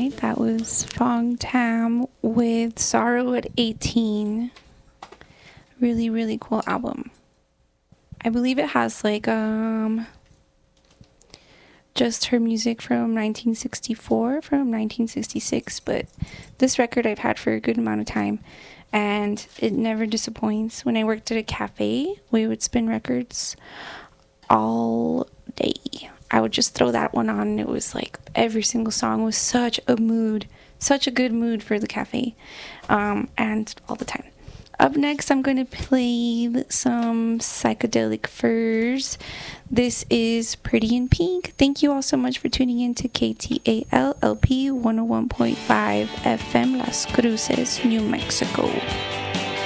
right, that was Fong Tam with Sorrow at 18. Really, really cool album. I believe it has like just her music from 1964, from 1966, but this record I've had for a good amount of time, and it never disappoints. When I worked at a cafe, we would spin records all day. I would just throw that one on, and it was like every single song was such a good mood for the cafe, and all the time. Up next, I'm going to play some Psychedelic Furs. This is Pretty in Pink. Thank you all so much for tuning in to KTAL LP 101.5 FM Las Cruces, New Mexico.